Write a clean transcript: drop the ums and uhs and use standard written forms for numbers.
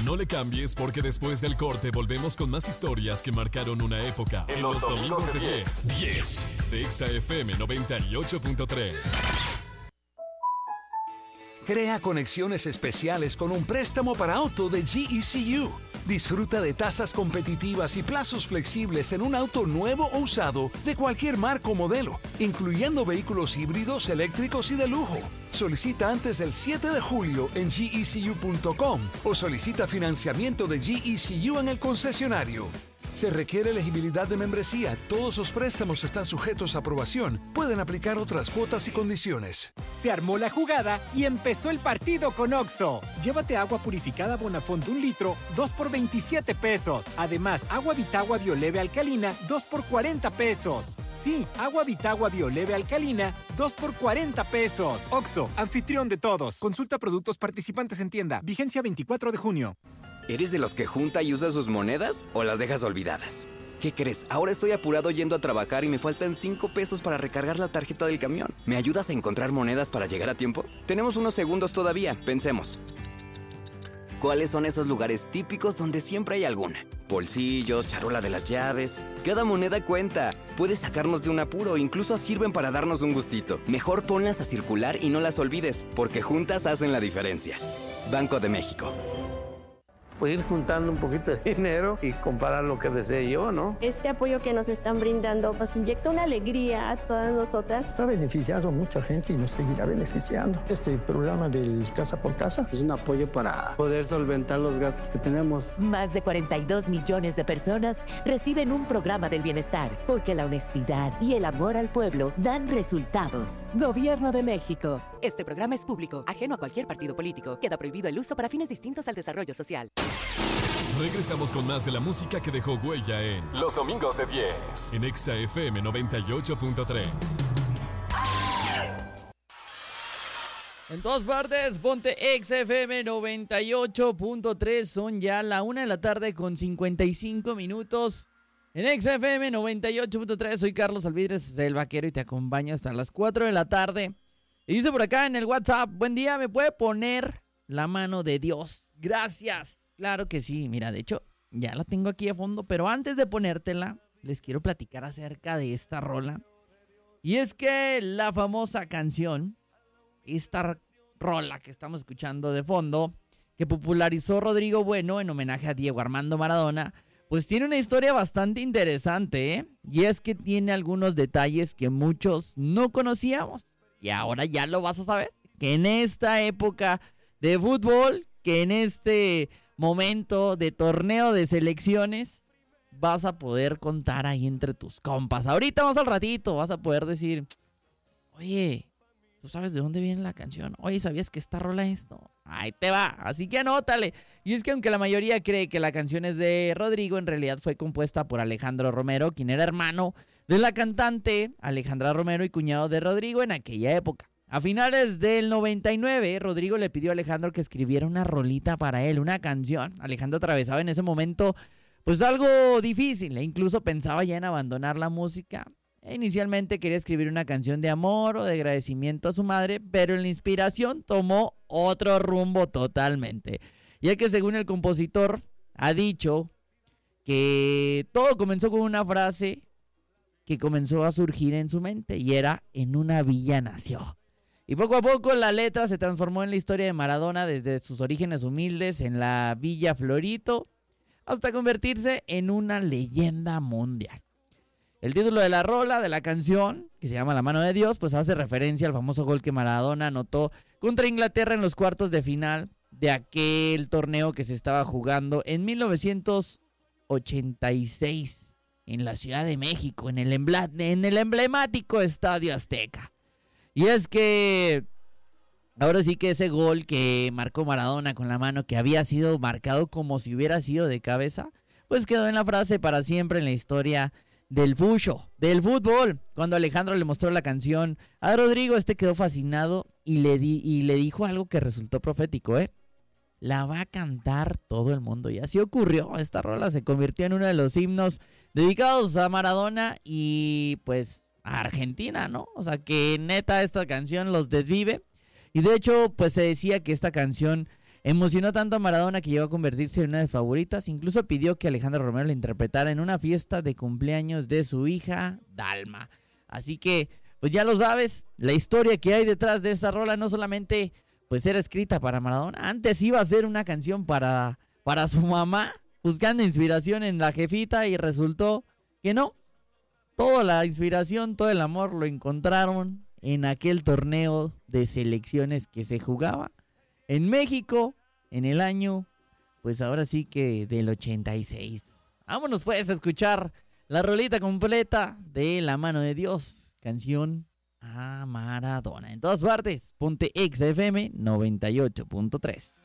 No le cambies porque después del corte volvemos con más historias que marcaron una época en los domingos de 10 de Exa FM 98.3. Crea conexiones especiales con un préstamo para auto de GECU. Disfruta de tasas competitivas y plazos flexibles en un auto nuevo o usado de cualquier marca o modelo, incluyendo vehículos híbridos, eléctricos y de lujo. Solicita antes del 7 de julio en gecu.com o solicita financiamiento de GECU en el concesionario. Se requiere elegibilidad de membresía. Todos los préstamos están sujetos a aprobación. Pueden aplicar otras cuotas y condiciones. Se armó la jugada y empezó el partido con Oxxo. Llévate agua purificada Bonafont 1 litro, 2 por 27 pesos. Además, agua Vitagua Bioleve Alcalina, 2 por 40 pesos. Sí, agua Vitagua Bioleve Alcalina, 2 por 40 pesos. Oxxo, anfitrión de todos. Consulta productos participantes en tienda. Vigencia 24 de junio. ¿Eres de los que junta y usa sus monedas o las dejas olvidadas? ¿Qué crees? Ahora estoy apurado yendo a trabajar y me faltan 5 pesos para recargar la tarjeta del camión. ¿Me ayudas a encontrar monedas para llegar a tiempo? Tenemos unos segundos todavía, pensemos. ¿Cuáles son esos lugares típicos donde siempre hay alguna? Bolsillos, charola de las llaves. Cada moneda cuenta. Puede sacarnos de un apuro, incluso sirven para darnos un gustito. Mejor ponlas a circular y no las olvides, porque juntas hacen la diferencia. Banco de México. Pues ir juntando un poquito de dinero y comparar lo que desee yo, ¿no? Este apoyo que nos están brindando nos inyecta una alegría a todas nosotras. Ha beneficiado a mucha gente y nos seguirá beneficiando. Este programa del Casa por Casa es un apoyo para poder solventar los gastos que tenemos. Más de 42 millones de personas reciben un programa del bienestar, porque la honestidad y el amor al pueblo dan resultados. Gobierno de México. Este programa es público, ajeno a cualquier partido político. Queda prohibido el uso para fines distintos al desarrollo social. Regresamos con más de la música que dejó huella en Los Domingos de 10 en Exa FM 98.3. En todas partes, ponte Exa FM 98.3. Son ya la 1 de la tarde con 55 minutos. En Exa FM 98.3 soy Carlos Alvidres, el vaquero, y te acompaño hasta las 4 de la tarde. Y dice por acá en el WhatsApp: buen día, ¿me puede poner la mano de Dios? Gracias. Claro que sí, mira, de hecho, ya la tengo aquí de fondo, pero antes de ponértela, les quiero platicar acerca de esta rola. Y es que la famosa canción, esta rola que estamos escuchando de fondo, que popularizó Rodrigo Bueno en homenaje a Diego Armando Maradona, pues tiene una historia bastante interesante, ¿eh? Y es que tiene algunos detalles que muchos no conocíamos. Y ahora ya lo vas a saber, que en esta época de fútbol, que en este momento de torneo de selecciones, vas a poder contar ahí entre tus compas. Ahorita más al ratito vas a poder decir: oye, ¿tú sabes de dónde viene la canción? Oye, ¿sabías que esta rola es esto? Ahí te va, así que anótale. Y es que aunque la mayoría cree que la canción es de Rodrigo, en realidad fue compuesta por Alejandro Romero, quien era hermano de la cantante Alejandra Romero y cuñado de Rodrigo en aquella época. A finales del 99, Rodrigo le pidió a Alejandro que escribiera una rolita para él, una canción. Alejandro atravesaba en ese momento pues algo difícil, e incluso pensaba ya en abandonar la música. Inicialmente quería escribir una canción de amor o de agradecimiento a su madre, pero la inspiración tomó otro rumbo totalmente. Ya que según el compositor ha dicho que todo comenzó con una frase que comenzó a surgir en su mente, y era: en una villa nació. Y poco a poco la letra se transformó en la historia de Maradona, desde sus orígenes humildes en la Villa Florito hasta convertirse en una leyenda mundial. El título de la rola, de la canción, que se llama La mano de Dios, pues hace referencia al famoso gol que Maradona anotó contra Inglaterra en los cuartos de final de aquel torneo que se estaba jugando en 1986 en la Ciudad de México, en el emblemático Estadio Azteca. Y es que ahora sí que ese gol que marcó Maradona con la mano, que había sido marcado como si hubiera sido de cabeza, pues quedó en la frase para siempre en la historia del fútbol. Cuando Alejandro le mostró la canción a Rodrigo, quedó fascinado y le dijo algo que resultó profético, la va a cantar todo el mundo. Y así ocurrió. Esta rola se convirtió en uno de los himnos dedicados a Maradona y pues a Argentina, ¿no? O sea que neta esta canción los desvive. Y de hecho pues se decía que esta canción Emocionó tanto a Maradona que llegó a convertirse en una de sus favoritas. Incluso pidió que Alejandro Romero la interpretara en una fiesta de cumpleaños de su hija Dalma. Así que, pues ya lo sabes, la historia que hay detrás de esa rola no solamente pues era escrita para Maradona. Antes iba a ser una canción para su mamá, buscando inspiración en la jefita, y resultó que no. Toda la inspiración, todo el amor lo encontraron en aquel torneo de selecciones que se jugaba en México en el año, pues ahora sí que del 86. Vámonos pues a escuchar la rolita completa de La Mano de Dios, canción a Maradona. En todas partes, ponte Exa FM 98.3.